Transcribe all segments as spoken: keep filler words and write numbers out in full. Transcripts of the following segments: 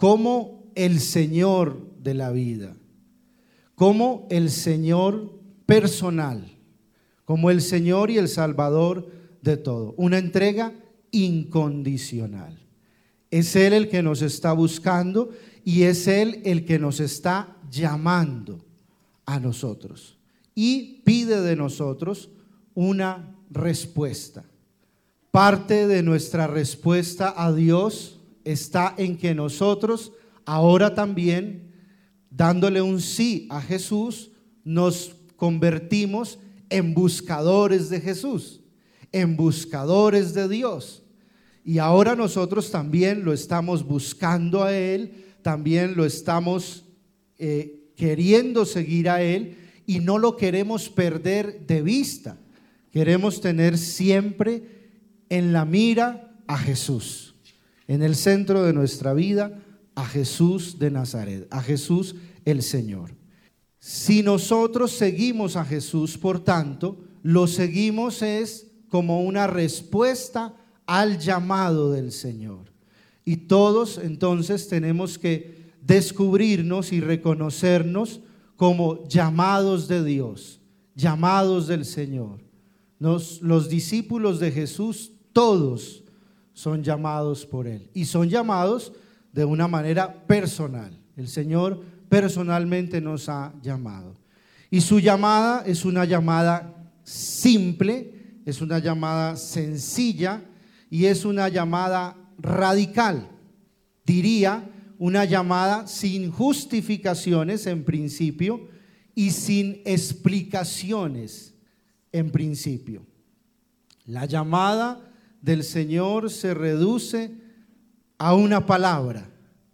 como el Señor de la vida, como el Señor personal, como el Señor y el Salvador de todo. Una entrega incondicional. Es Él el que nos está buscando y es Él el que nos está llamando a nosotros y pide de nosotros una respuesta. Parte de nuestra respuesta a Dios está en que nosotros ahora también, dándole un sí a Jesús, nos convertimos en buscadores de Jesús, en buscadores de Dios. Y ahora nosotros también lo estamos buscando a Él, también lo estamos eh, queriendo seguir a Él y no lo queremos perder de vista. Queremos tener siempre en la mira a Jesús, en el centro de nuestra vida, a Jesús de Nazaret, a Jesús el Señor. Si nosotros seguimos a Jesús, por tanto, lo seguimos es como una respuesta al llamado del Señor. Y todos entonces tenemos que descubrirnos y reconocernos como llamados de Dios, llamados del Señor. Nos, los discípulos de Jesús, todos son llamados por Él y son llamados de una manera personal. El Señor personalmente nos ha llamado. Y su llamada es una llamada simple, es una llamada sencilla y es una llamada radical. Diría una llamada sin justificaciones en principio y sin explicaciones en principio. La llamada del Señor se reduce a una palabra: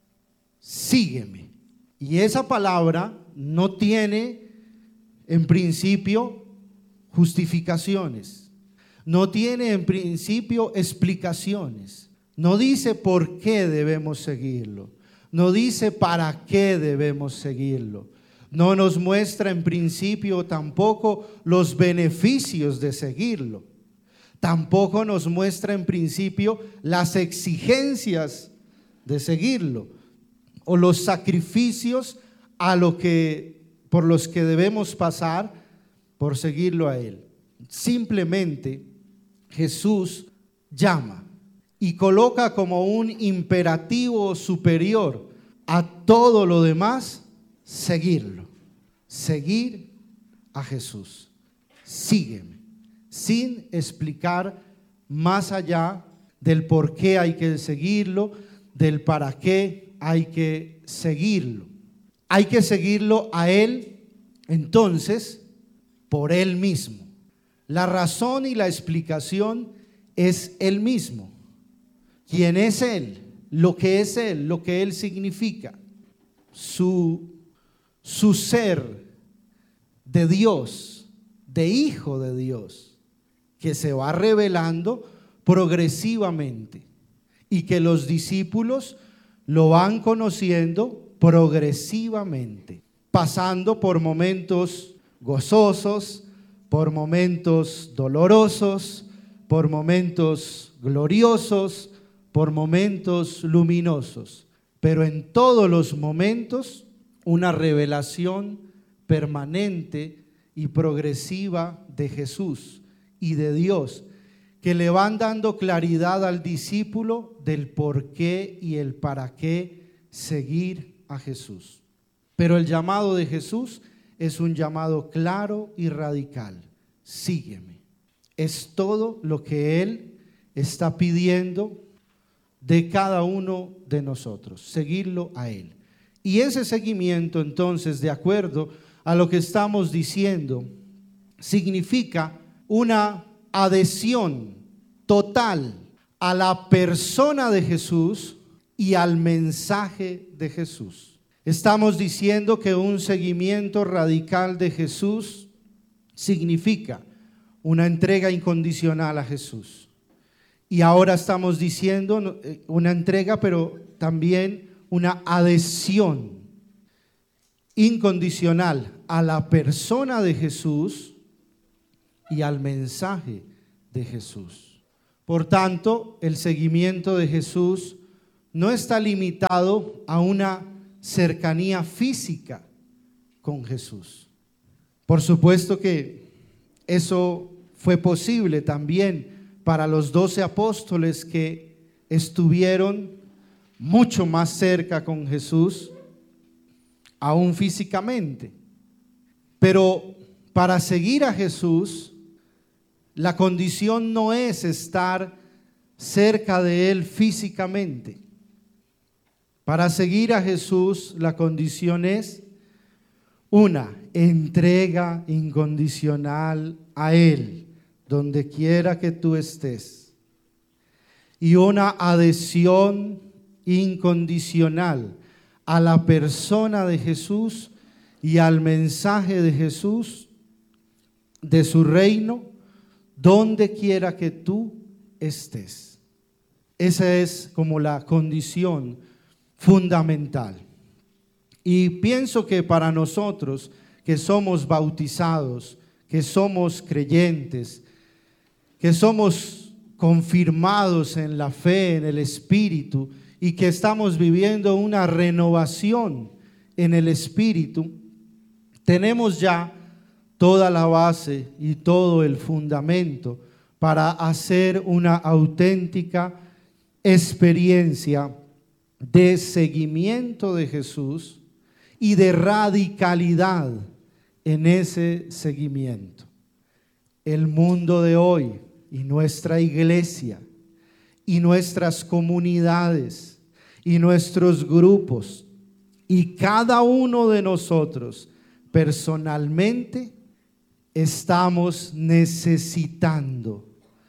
sígueme. Y esa palabra no tiene en principio justificaciones, no tiene en principio explicaciones, no dice por qué debemos seguirlo, no dice para qué debemos seguirlo, no nos muestra en principio tampoco los beneficios de seguirlo, tampoco nos muestra en principio las exigencias de seguirlo o los sacrificios a lo que, por los que debemos pasar por seguirlo a Él. Simplemente Jesús llama y coloca como un imperativo superior a todo lo demás: seguirlo, seguir a Jesús. Sígueme, sin explicar más allá del por qué hay que seguirlo, del para qué hay que seguirlo. Hay que seguirlo a Él, entonces, por Él mismo. La razón y la explicación es Él mismo. ¿Quién es Él? Lo que es Él, lo que Él significa. Su, su ser de Dios, de Hijo de Dios, que se va revelando progresivamente y que los discípulos lo van conociendo progresivamente, pasando por momentos gozosos, por momentos dolorosos, por momentos gloriosos, por momentos luminosos, pero en todos los momentos una revelación permanente y progresiva de Jesús y de Dios, que le van dando claridad al discípulo del por qué y el para qué seguir a Jesús. Pero el llamado de Jesús es un llamado claro y radical: sígueme. Es todo lo que Él está pidiendo de cada uno de nosotros, seguirlo a Él. Y ese seguimiento, entonces, de acuerdo a lo que estamos diciendo, significa una adhesión total a la persona de Jesús y al mensaje de Jesús. Estamos diciendo que un seguimiento radical de Jesús significa una entrega incondicional a Jesús. Y ahora estamos diciendo una entrega, pero también una adhesión incondicional a la persona de Jesús y al mensaje de Jesús. Por tanto, el seguimiento de Jesús no está limitado a una cercanía física con Jesús. Por supuesto que eso fue posible también para los doce apóstoles que estuvieron mucho más cerca con Jesús, aún físicamente. Pero para seguir a Jesús, la condición no es estar cerca de Él físicamente. Para seguir a Jesús, la condición es una entrega incondicional a Él, donde quiera que tú estés, y una adhesión incondicional a la persona de Jesús y al mensaje de Jesús, de su reino, donde quiera que tú estés. Esa es como la condición fundamental. Y pienso que para nosotros que somos bautizados, que somos creyentes, que somos confirmados en la fe, en el Espíritu, y que estamos viviendo una renovación en el Espíritu, tenemos ya toda la base y todo el fundamento para hacer una auténtica experiencia de seguimiento de Jesús y de radicalidad en ese seguimiento. El mundo de hoy y nuestra iglesia y nuestras comunidades y nuestros grupos y cada uno de nosotros personalmente estamos necesitando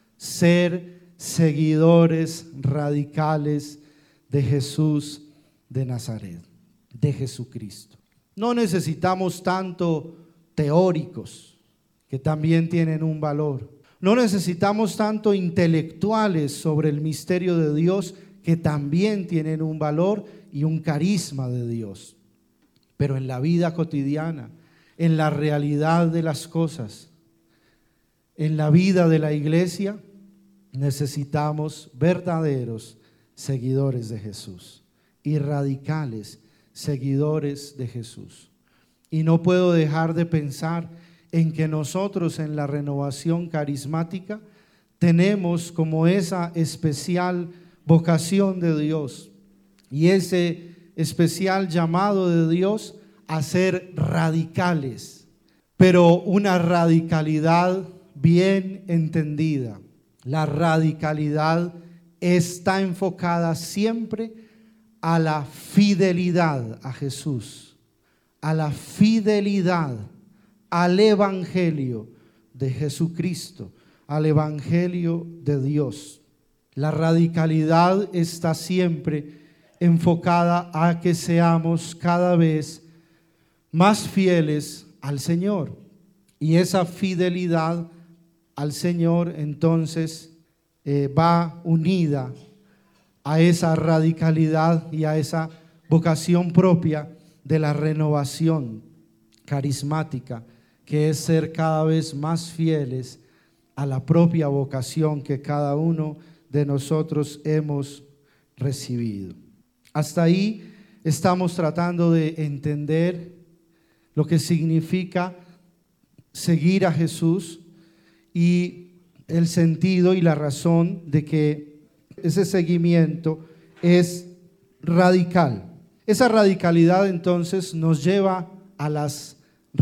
ser seguidores radicales de Jesús de Nazaret, de Jesucristo. No necesitamos tanto teóricos, que también tienen un valor. No necesitamos tanto intelectuales sobre el misterio de Dios, que también tienen un valor y un carisma de Dios. Pero en la vida cotidiana, en la realidad de las cosas, en la vida de la iglesia, necesitamos verdaderos seguidores de Jesús y radicales seguidores de Jesús. Y no puedo dejar de pensar en que nosotros en la renovación carismática tenemos como esa especial vocación de Dios y ese especial llamado de Dios a ser radicales, pero una radicalidad bien entendida. La radicalidad está enfocada siempre a la fidelidad a Jesús, a la fidelidad al Evangelio de Jesucristo, al Evangelio de Dios. La radicalidad está siempre enfocada a que seamos cada vez más fieles al Señor. Y esa fidelidad al Señor entonces eh, va unida a esa radicalidad y a esa vocación propia de la renovación carismática, que es ser cada vez más fieles a la propia vocación que cada uno de nosotros hemos recibido. Hasta ahí estamos tratando de entender lo que significa seguir a Jesús y el sentido y la razón de que ese seguimiento es radical. Esa radicalidad entonces nos lleva a las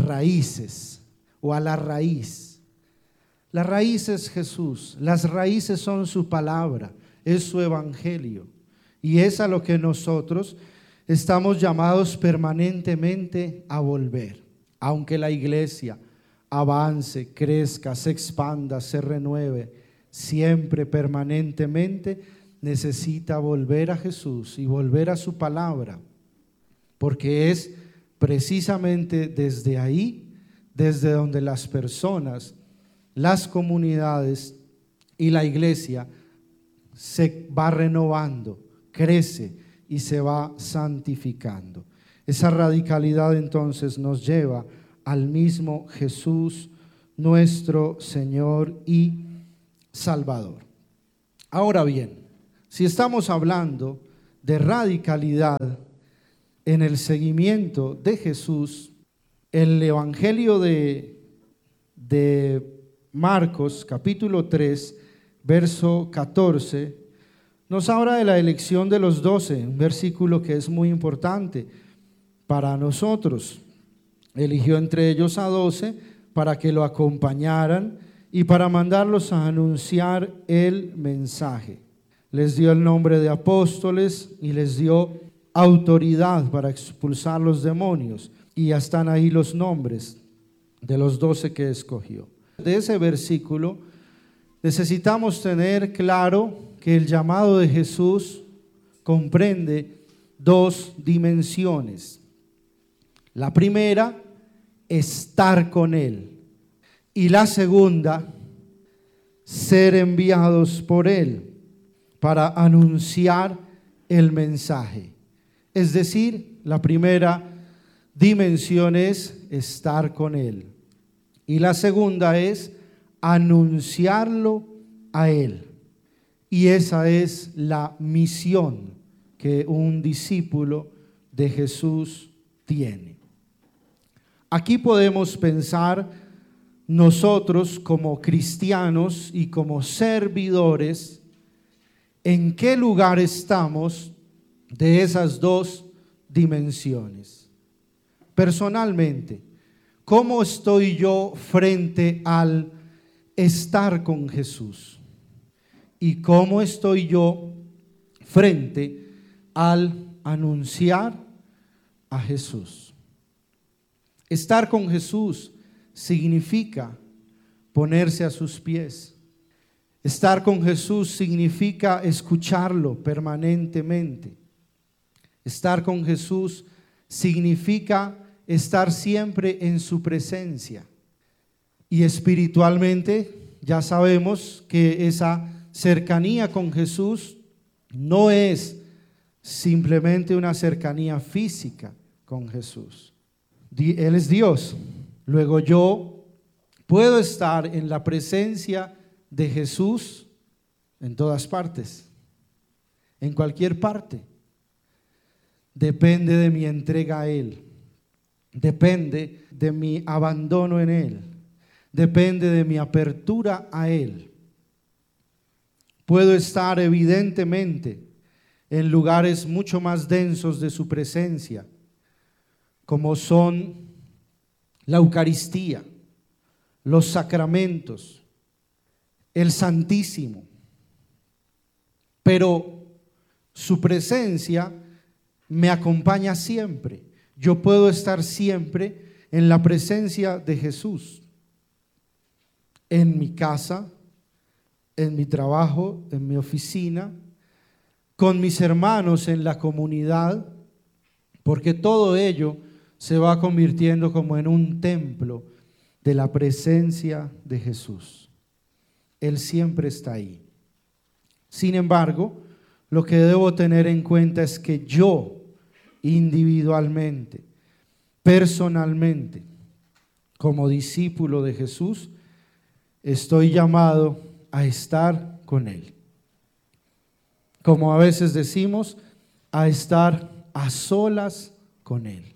raíces o a la raíz. La raíz es Jesús, las raíces son su palabra, es su evangelio, y es a lo que nosotros estamos llamados permanentemente a volver. Aunque la iglesia avance, crezca, se expanda, se renueve, siempre permanentemente necesita volver a Jesús y volver a su palabra, porque es precisamente desde ahí, desde donde las personas, las comunidades y la iglesia se va renovando, crece y se va santificando. Esa radicalidad entonces nos lleva al mismo Jesús, nuestro Señor y Salvador. Ahora bien, si estamos hablando de radicalidad en el seguimiento de Jesús, el Evangelio de, de Marcos, capítulo tres, verso catorce, nos habla de la elección de los doce, un versículo que es muy importante para nosotros. Eligió entre ellos a doce para que lo acompañaran y para mandarlos a anunciar el mensaje. Les dio el nombre de apóstoles y les dio autoridad para expulsar los demonios. Y ya están ahí los nombres de los doce que escogió. De ese versículo necesitamos tener claro que el llamado de Jesús comprende dos dimensiones. La primera, estar con Él. Y la segunda, ser enviados por Él para anunciar el mensaje. Es decir, la primera dimensión es estar con Él. Y la segunda es anunciarlo a Él. Y esa es la misión que un discípulo de Jesús tiene. Aquí podemos pensar nosotros como cristianos y como servidores, ¿en qué lugar estamos de esas dos dimensiones? Personalmente, ¿cómo estoy yo frente al estar con Jesús? ¿Y cómo estoy yo frente al anunciar a Jesús? Estar con Jesús significa ponerse a sus pies. Estar con Jesús significa escucharlo permanentemente. Estar con Jesús significa estar siempre en su presencia. Y espiritualmente ya sabemos que esa cercanía con Jesús no es simplemente una cercanía física con Jesús. Él es Dios. Luego yo puedo estar en la presencia de Jesús en todas partes, en cualquier parte. Depende de mi entrega a Él. Depende de mi abandono en Él. Depende de mi apertura a Él. Puedo estar evidentemente en lugares mucho más densos de su presencia, como son la Eucaristía, los sacramentos, el Santísimo. Pero su presencia me acompaña siempre. Yo puedo estar siempre en la presencia de Jesús, en mi casa, en mi trabajo, en mi oficina, con mis hermanos en la comunidad, porque todo ello se va convirtiendo como en un templo de la presencia de Jesús. Él siempre está ahí. Sin embargo, lo que debo tener en cuenta es que yo, individualmente, personalmente, como discípulo de Jesús, estoy llamado a estar con Él. Como a veces decimos, a estar a solas con Él.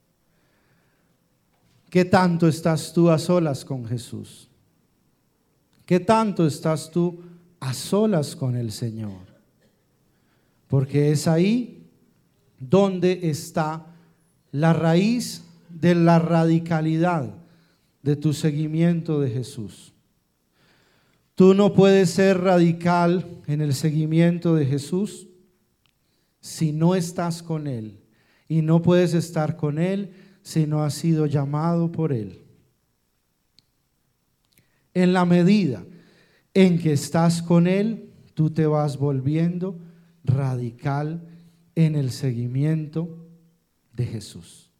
¿Qué tanto estás tú a solas con Jesús? ¿Qué tanto estás tú a solas con el Señor? Porque es ahí donde está la raíz de la radicalidad de tu seguimiento de Jesús. Tú no puedes ser radical en el seguimiento de Jesús si no estás con Él, y no puedes estar con Él si no has sido llamado por Él. En la medida en que estás con Él, tú te vas volviendo radical en el seguimiento de Jesús.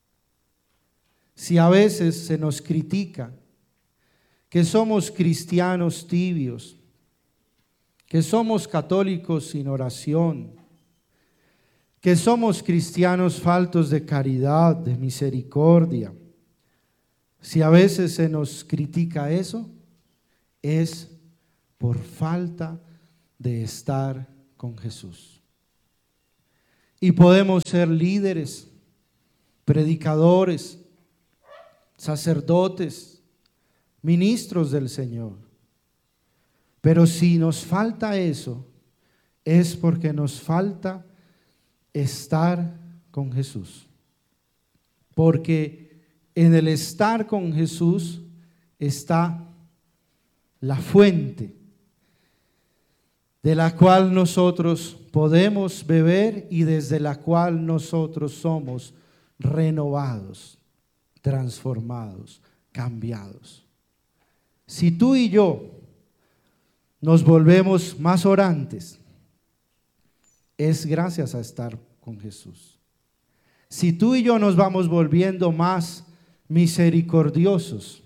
Si a veces se nos critica que somos cristianos tibios, que somos católicos sin oración, que somos cristianos faltos de caridad, de misericordia, si a veces se nos critica eso, es por falta de estar con Jesús. y podemos ser líderes, predicadores, sacerdotes, ministros del Señor. Pero si nos falta eso, es porque nos falta estar con Jesús. Porque en el estar con Jesús está la fuente de la cual nosotros podemos beber y desde la cual nosotros somos renovados, transformados, cambiados. Si tú y yo nos volvemos más orantes, es gracias a estar con Jesús. Si tú y yo nos vamos volviendo más misericordiosos,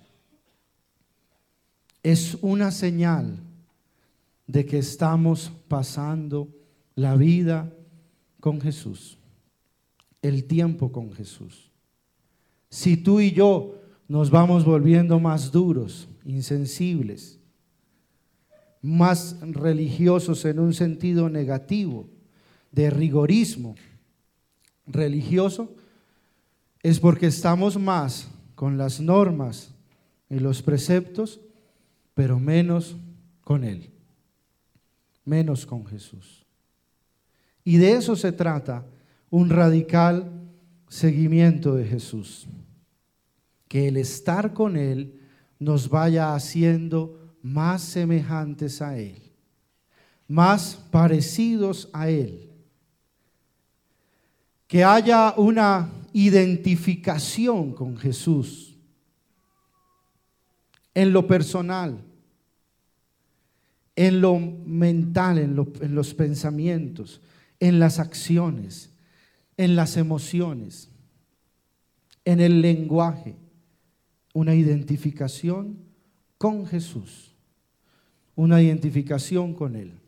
es una señal de que estamos pasando la vida con Jesús, el tiempo con Jesús. Si tú y yo nos vamos volviendo más duros, insensibles, más religiosos en un sentido negativo, de rigorismo religioso, es porque estamos más con las normas y los preceptos, pero menos con Él, menos con Jesús. Y de eso se trata un radical seguimiento de Jesús, que el estar con Él nos vaya haciendo más semejantes a Él, más parecidos a Él. Que haya una identificación con Jesús en lo personal, en lo mental, en, lo, en los pensamientos, en las acciones, en las emociones, en el lenguaje, una identificación con Jesús, una identificación con Él.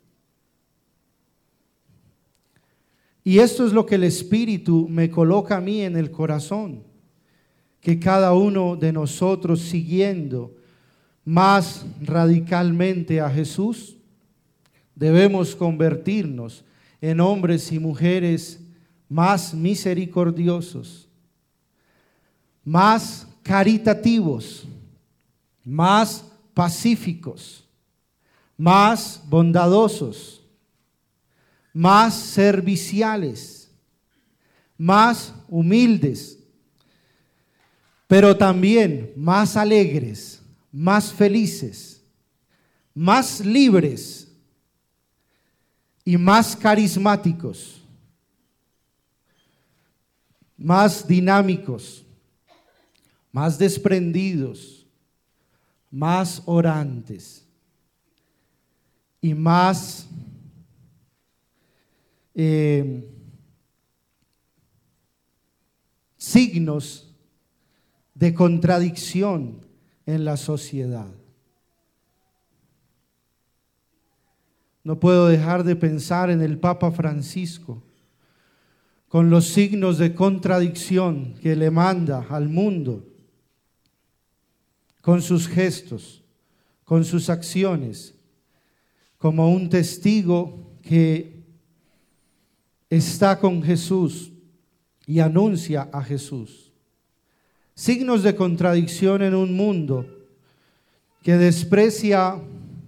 Y esto es lo que el Espíritu me coloca a mí en el corazón, que cada uno de nosotros, siguiendo más radicalmente a Jesús, debemos convertirnos en hombres y mujeres más misericordiosos, más caritativos, más pacíficos, más bondadosos, más serviciales, más humildes, pero también más alegres, más felices, más libres y más carismáticos, más dinámicos, más desprendidos, más orantes y más Eh, signos de contradicción en la sociedad. No puedo dejar de pensar en el Papa Francisco, con los signos de contradicción que le manda al mundo, con sus gestos, con sus acciones, como un testigo que está con Jesús y anuncia a Jesús. Signos de contradicción en un mundo que desprecia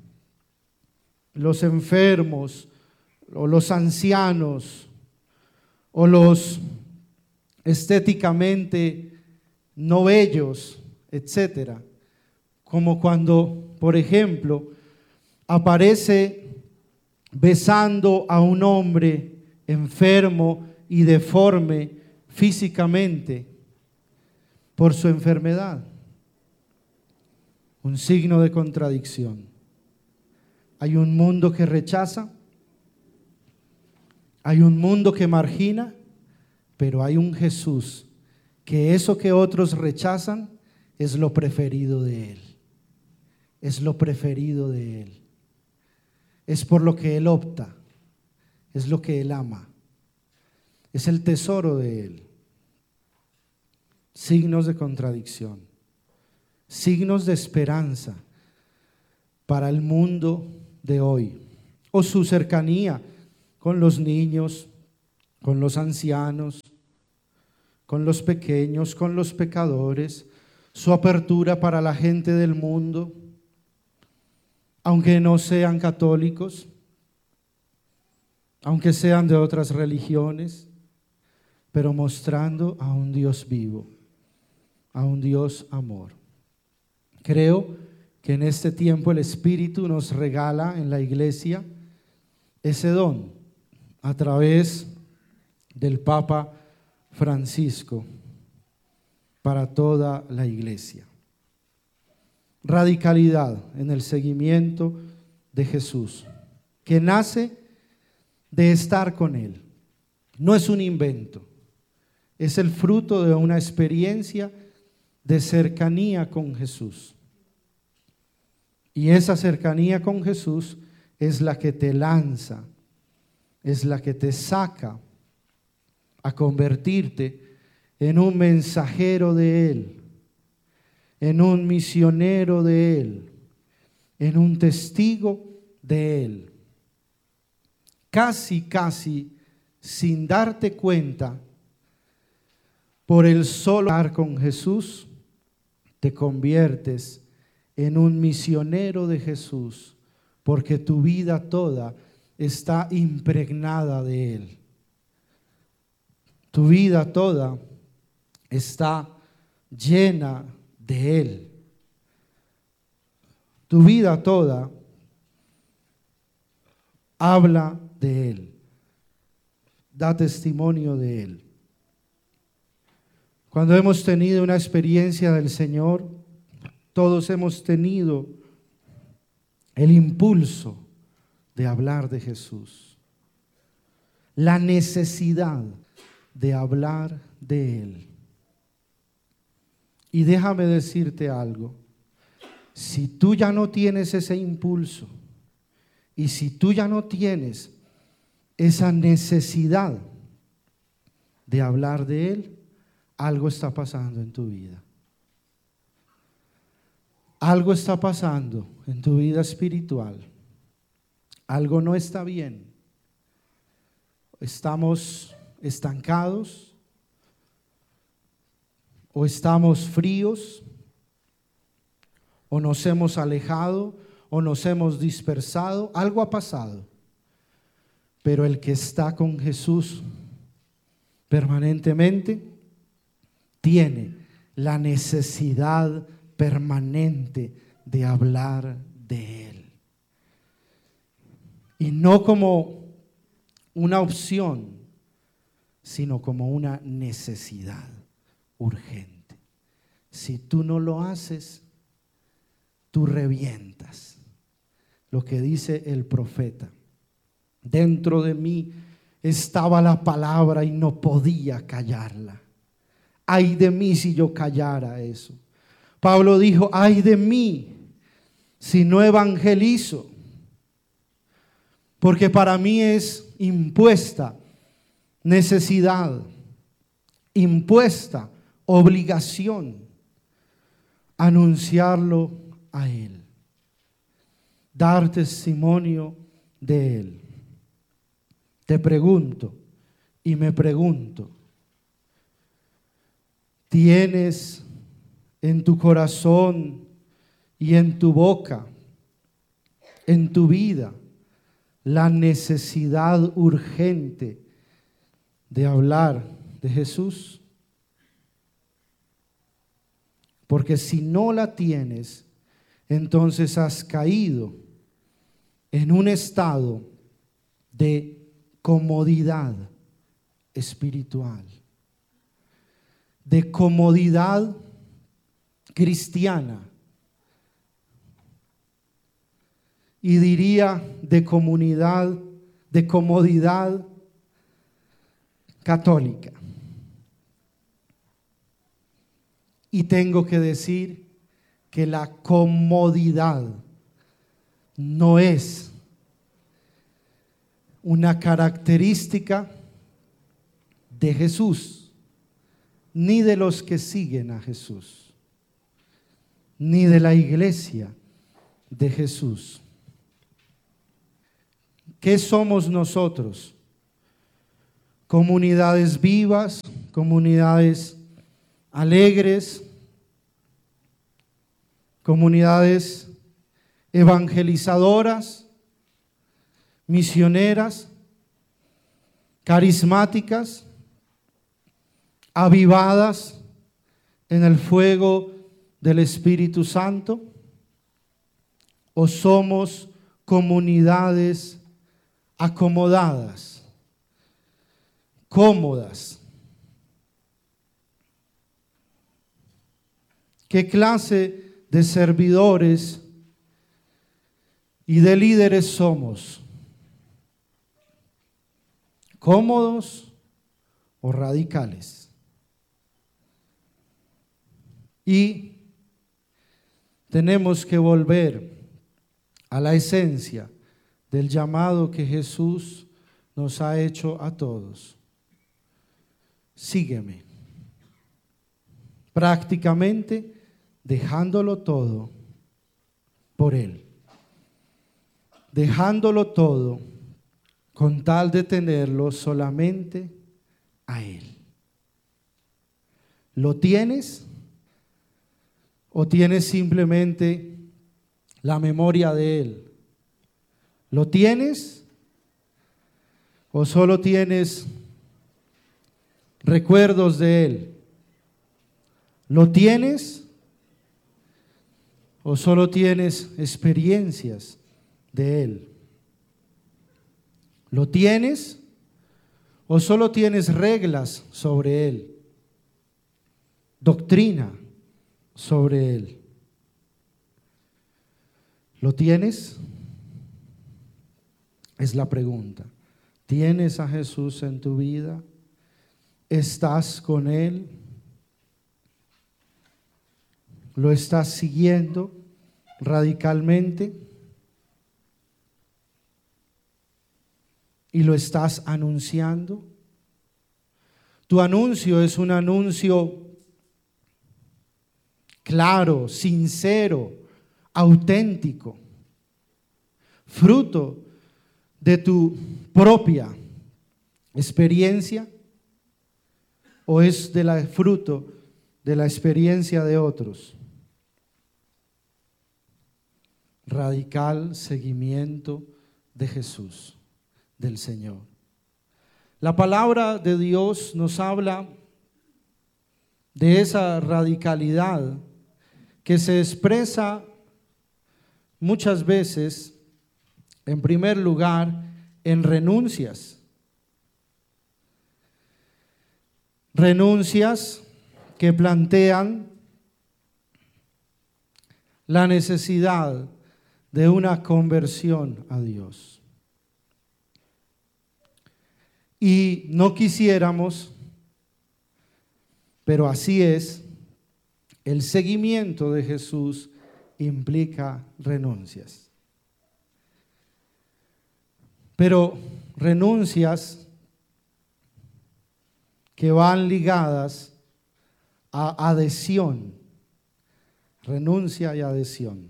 los enfermos o los ancianos o los estéticamente no bellos, etcétera. Como cuando, por ejemplo, aparece besando a un hombre enfermo y deforme físicamente por su enfermedad. Un signo de contradicción. Hay un mundo que rechaza, hay un mundo que margina, pero hay un Jesús que eso que otros rechazan es lo preferido de Él. Es lo preferido de Él. Es por lo que Él opta. Es lo que Él ama. Es el tesoro de Él. Signos de contradicción. Signos de esperanza para el mundo de hoy. O su cercanía con los niños, con los ancianos, con los pequeños, con los pecadores, su apertura para la gente del mundo, aunque no sean católicos, aunque sean de otras religiones, pero mostrando a un Dios vivo, a un Dios amor. Creo que en este tiempo el Espíritu nos regala en la iglesia ese don a través del Papa Francisco para toda la iglesia. Radicalidad en el seguimiento de Jesús, que nace de estar con Él. No es un invento, es el fruto de una experiencia de cercanía con Jesús. Y esa cercanía con Jesús es la que te lanza, es la que te saca a convertirte en un mensajero de Él, en un misionero de Él, en un testigo de Él. Casi, casi sin darte cuenta, por el solo estar con Jesús, te conviertes en un misionero de Jesús, porque tu vida toda está impregnada de Él. Tu vida toda está llena de Él. Tu vida toda habla de Él, da testimonio de Él. Cuando hemos tenido una experiencia del Señor, todos hemos tenido el impulso de hablar de Jesús, la necesidad de hablar de Él. Y déjame decirte algo, si tú ya no tienes ese impulso y si tú ya no tienes esa necesidad de hablar de Él, algo está pasando en tu vida. Algo está pasando en tu vida espiritual. Algo no está bien. Estamos estancados o estamos fríos o nos hemos alejado o nos hemos dispersado. Algo ha pasado. Pero el que está con Jesús permanentemente tiene la necesidad permanente de hablar de Él. Y no como una opción, sino como una necesidad urgente. Si tú no lo haces, tú revientas. Lo que dice el profeta: dentro de mí estaba la palabra y no podía callarla. Ay de mí si yo callara eso. Pablo dijo: ay de mí si no evangelizo, porque para mí es impuesta necesidad, impuesta obligación anunciarlo a Él, dar testimonio de Él. Te pregunto y me pregunto, ¿tienes en tu corazón y en tu boca, en tu vida, la necesidad urgente de hablar de Jesús? Porque si no la tienes, entonces has caído en un estado de comodidad espiritual, de comodidad cristiana, y diría de comunidad, de comodidad católica. Y tengo que decir que la comodidad no es una característica de Jesús, ni de los que siguen a Jesús, ni de la iglesia de Jesús. ¿Qué somos nosotros comunidades vivas, comunidades alegres, comunidades evangelizadoras, misioneras, carismáticas, avivadas en el fuego del Espíritu Santo, o somos comunidades acomodadas, cómodas. ¿Qué clase de servidores y de líderes somos? ¿Cómodos o radicales? Y tenemos que volver a la esencia del llamado que Jesús nos ha hecho a todos. Sígueme. Prácticamente dejándolo todo por Él. Dejándolo todo con tal de tenerlo solamente a Él. ¿Lo tienes? ¿O tienes simplemente la memoria de Él? ¿Lo tienes? ¿O solo tienes recuerdos de Él? ¿Lo tienes? ¿O solo tienes experiencias de Él? ¿Lo tienes? ¿O solo tienes reglas sobre Él? Doctrina sobre Él. ¿Lo tienes? Es la pregunta. ¿Tienes a Jesús en tu vida? ¿Estás con Él? ¿Lo estás siguiendo radicalmente? ¿Y lo estás anunciando? Tu anuncio es un anuncio claro, sincero, auténtico, fruto de tu propia experiencia, o es de la fruto de la experiencia de otros. Radical seguimiento de Jesús, del Señor. La palabra de Dios nos habla de esa radicalidad que se expresa muchas veces, en primer lugar, en renuncias. Renuncias que plantean la necesidad de una conversión a Dios. Y no quisiéramos, pero así es, el seguimiento de Jesús implica renuncias. Pero renuncias que van ligadas a adhesión, renuncia y adhesión.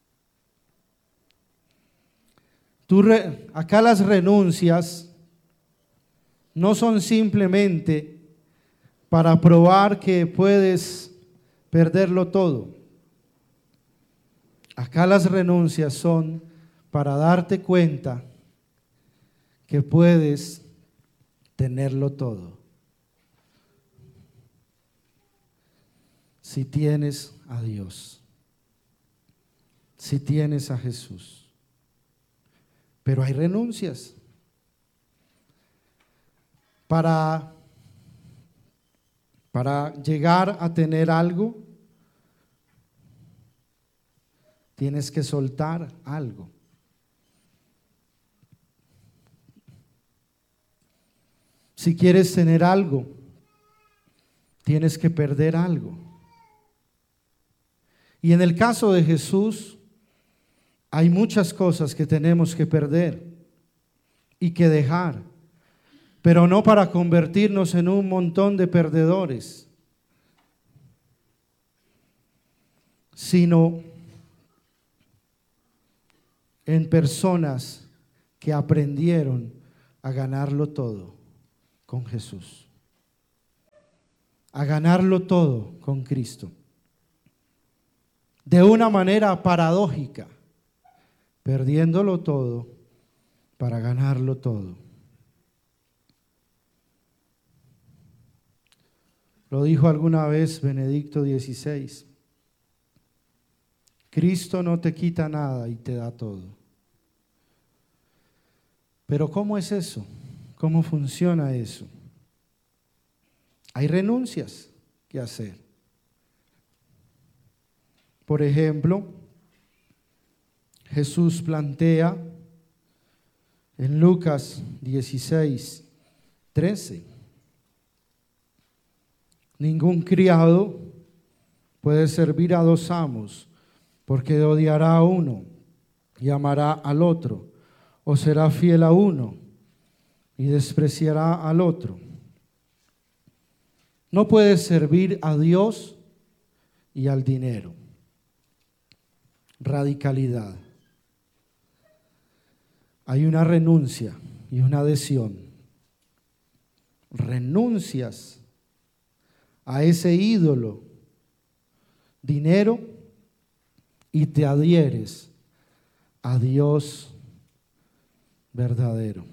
Tú re, acá las renuncias no son simplemente para probar que puedes perderlo todo. Acá las renuncias son para darte cuenta que puedes tenerlo todo. Si tienes a Dios, si tienes a Jesús. Pero hay renuncias. Para, para llegar a tener algo, tienes que soltar algo. Si quieres tener algo, tienes que perder algo. Y en el caso de Jesús, hay muchas cosas que tenemos que perder y que dejar, pero no para convertirnos en un montón de perdedores, sino en personas que aprendieron a ganarlo todo con Jesús, a ganarlo todo con Cristo. De una manera paradójica, perdiéndolo todo para ganarlo todo. Lo dijo alguna vez Benedicto dieciséis. Cristo no te quita nada y te da todo. Pero ¿cómo es eso? ¿Cómo funciona eso? Hay renuncias que hacer. Por ejemplo, Jesús plantea en Lucas dieciséis, trece. Ningún criado puede servir a dos amos, porque odiará a uno y amará al otro, o será fiel a uno y despreciará al otro. No puedes servir a Dios y al dinero. Radicalidad. Hay una renuncia y una adhesión. Renuncias a ese ídolo, dinero, y te adhieres a Dios verdadero.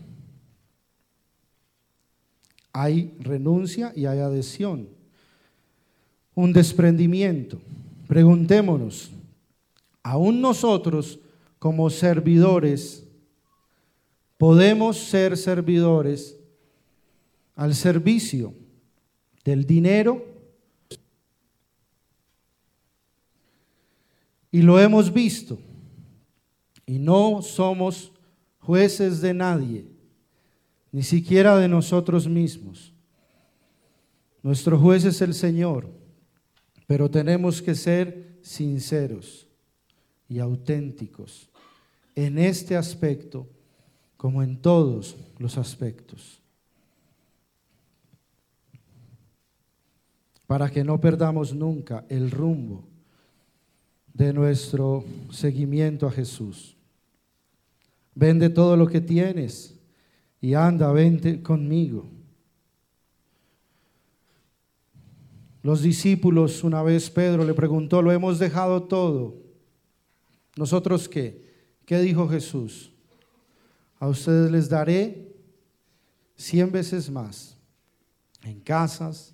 Hay renuncia y hay adhesión, un desprendimiento. Preguntémonos, ¿aún nosotros como servidores podemos ser servidores al servicio del dinero? Y lo hemos visto, y no somos jueces de nadie, ni siquiera de nosotros mismos. Nuestro juez es el Señor, pero tenemos que ser sinceros y auténticos en este aspecto como en todos los aspectos, para que no perdamos nunca el rumbo de nuestro seguimiento a Jesús. Vende todo lo que tienes y anda, vente conmigo. Los discípulos, una vez Pedro le preguntó, lo hemos dejado todo. ¿Nosotros qué? ¿Qué dijo Jesús? A ustedes les daré cien veces más, en casas,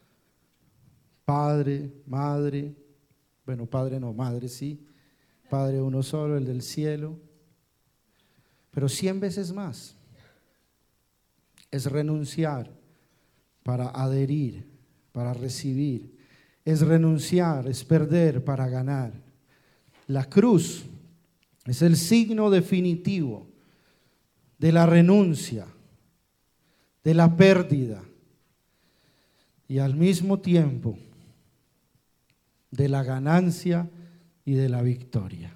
padre, madre, bueno, padre no, madre sí, Padre uno solo, el del cielo, pero cien veces más. Es renunciar para adherir, para recibir. Es renunciar, es perder para ganar. La cruz es el signo definitivo de la renuncia, de la pérdida y al mismo tiempo de la ganancia y de la victoria.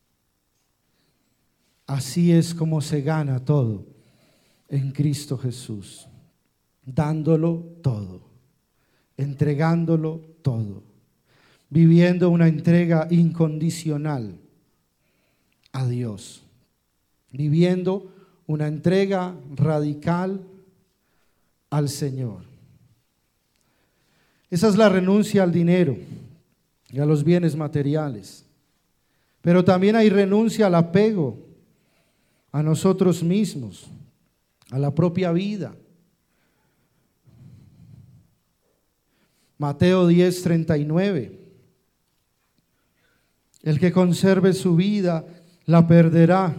Así es como se gana todo en Cristo Jesús, dándolo todo, entregándolo todo, viviendo una entrega incondicional a Dios, viviendo una entrega radical al Señor. Esa es la renuncia al dinero y a los bienes materiales. Pero también hay renuncia al apego a nosotros mismos, a la propia vida. Mateo diez, treinta y nueve. El que conserve su vida la perderá.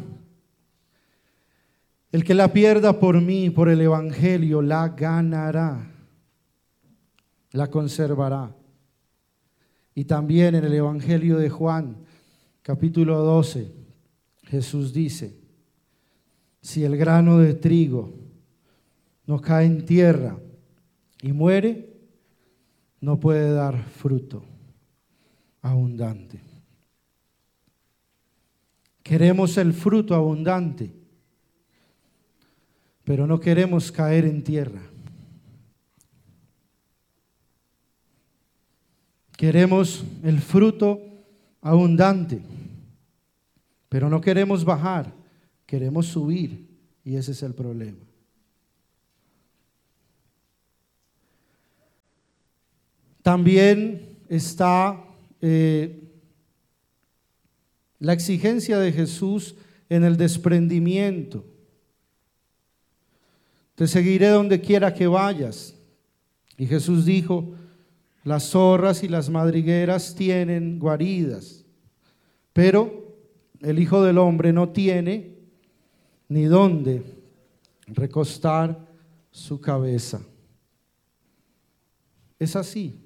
El que la pierda por mí, por el evangelio, la ganará, la conservará. Y también en el Evangelio de Juan, capítulo doce, Jesús dice, si el grano de trigo no cae en tierra y muere, no puede dar fruto abundante. Queremos el fruto abundante, pero no queremos caer en tierra. Queremos el fruto abundante, pero no queremos bajar, queremos subir, y ese es el problema. También está eh, la exigencia de Jesús en el desprendimiento. Te seguiré donde quiera que vayas. Y Jesús dijo, las zorras y las madrigueras tienen guaridas, pero el Hijo del Hombre no tiene ni dónde recostar su cabeza. Es así.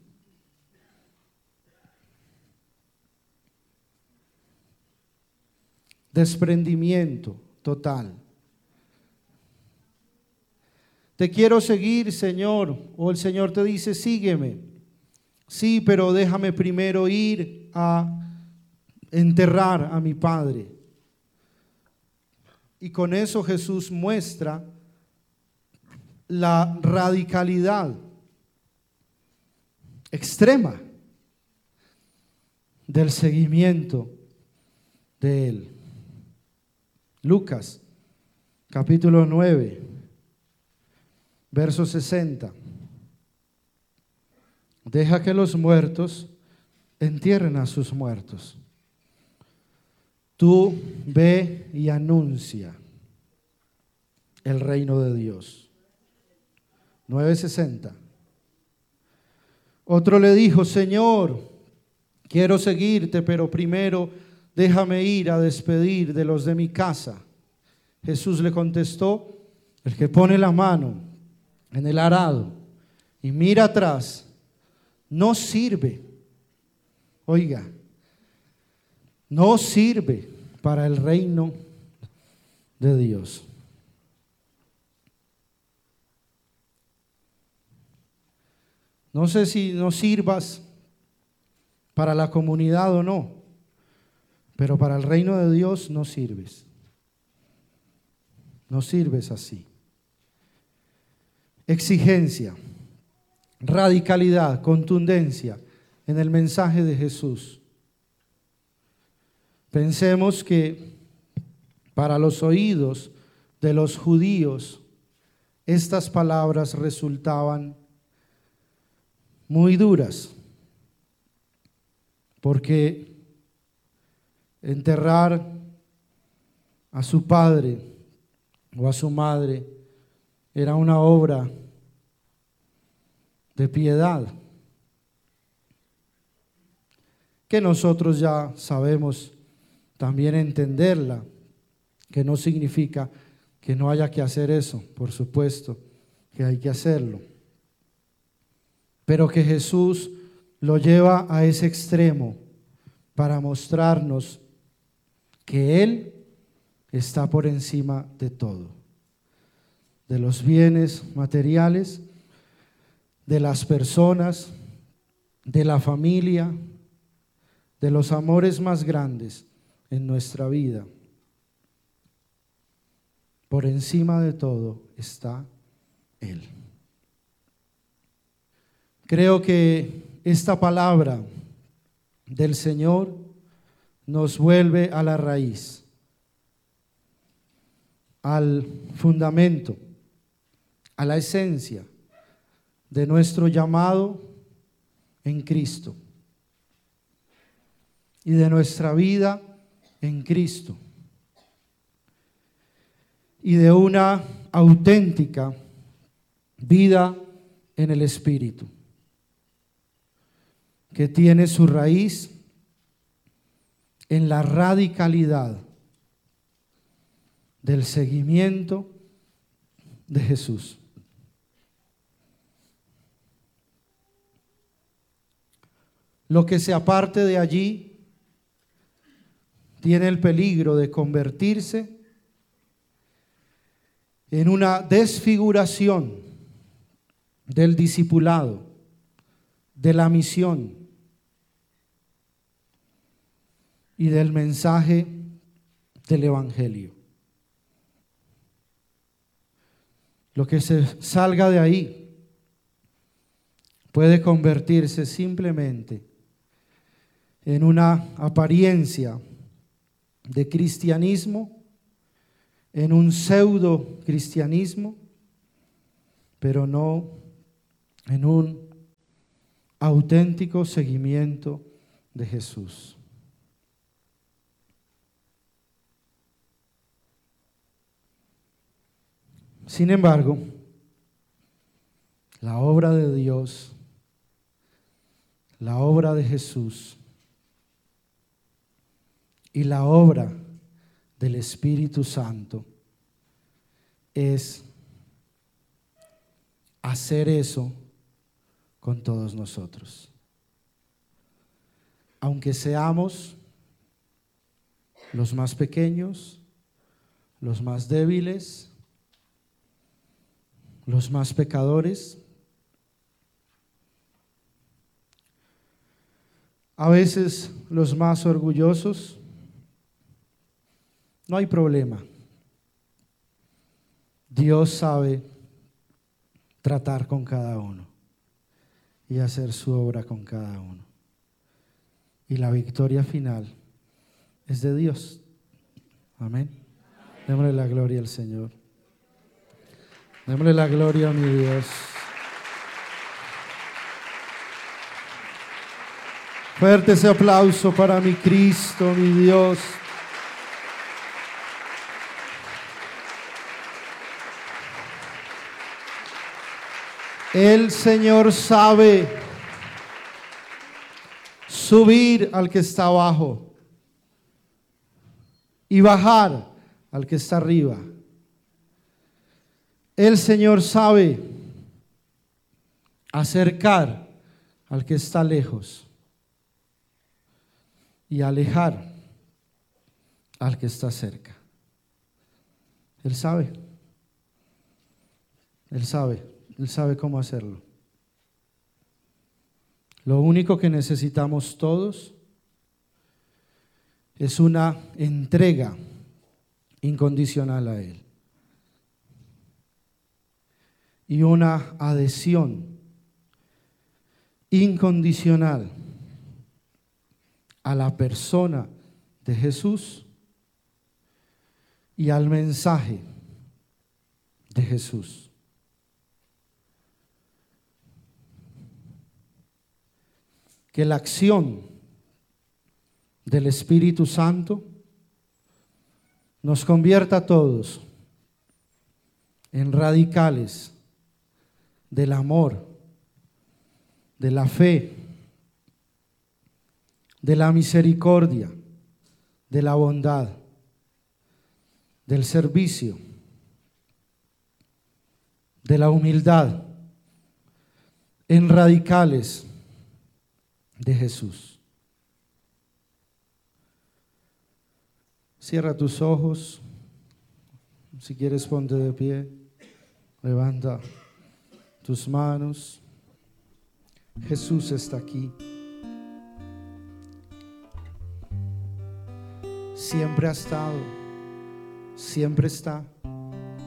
Desprendimiento total. Te quiero seguir, Señor, o el Señor te dice, sígueme. Sí, pero déjame primero ir a enterrar a mi padre. Y con eso Jesús muestra la radicalidad extrema del seguimiento de él. Lucas, capítulo nueve, verso sesenta. Deja que los muertos entierren a sus muertos. Tú ve y anuncia el reino de Dios. nueve sesenta. Otro le dijo, Señor, quiero seguirte, pero primero déjame ir a despedir de los de mi casa. Jesús le contestó, el que pone la mano en el arado y mira atrás, no sirve. Oiga, no sirve para el reino de Dios. No sé si no sirvas para la comunidad o no, pero para el reino de Dios no sirves. No sirves así. Exigencia, radicalidad, contundencia en el mensaje de Jesús. Pensemos que para los oídos de los judíos estas palabras resultaban muy duras, porque enterrar a su padre o a su madre era una obra de piedad que nosotros ya sabemos también entenderla, que no significa que no haya que hacer eso, por supuesto que hay que hacerlo, pero que Jesús lo lleva a ese extremo para mostrarnos que Él está por encima de todo, de los bienes materiales, de las personas, de la familia, de los amores más grandes en nuestra vida. Por encima de todo está Él. Creo que esta palabra del Señor nos vuelve a la raíz, al fundamento, a la esencia de nuestro llamado en Cristo y de nuestra vida en Cristo y de una auténtica vida en el Espíritu, que tiene su raíz en la radicalidad del seguimiento de Jesús. Lo que se aparte de allí tiene el peligro de convertirse en una desfiguración del discipulado, de la misión y del mensaje del Evangelio. Lo que se salga de ahí puede convertirse simplemente en una apariencia de cristianismo, en un pseudo cristianismo, pero no en un auténtico seguimiento de Jesús. Sin embargo, la obra de Dios, la obra de Jesús y la obra del Espíritu Santo es hacer eso con todos nosotros. Aunque seamos los más pequeños, los más débiles, los más pecadores, a veces los más orgullosos, no hay problema. Dios sabe tratar con cada uno y hacer su obra con cada uno. Y la victoria final es de Dios. Amén. Démosle la gloria al Señor. Démosle la gloria a mi Dios. Fuerte ese aplauso para mi Cristo, mi Dios. El Señor sabe subir al que está abajo y bajar al que está arriba. El Señor sabe acercar al que está lejos y alejar al que está cerca. Él sabe. Él sabe. Él sabe cómo hacerlo. Lo único que necesitamos todos es una entrega incondicional a Él y una adhesión incondicional a la persona de Jesús y al mensaje de Jesús. Que la acción del Espíritu Santo nos convierta a todos en radicales del amor, de la fe, de la misericordia, de la bondad, del servicio, de la humildad, en radicales de Jesús. Cierra tus ojos. Si quieres, ponte de pie. Levanta tus manos. Jesús está aquí. Siempre ha estado, siempre está